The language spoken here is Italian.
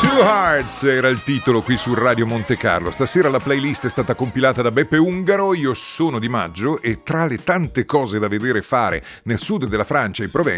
Two Hearts era il titolo qui su Radio Monte Carlo. Stasera la playlist è stata compilata da Beppe Ungaro. Io sono Di Maggio e tra le tante cose da vedere fare nel sud della Francia e in Provenza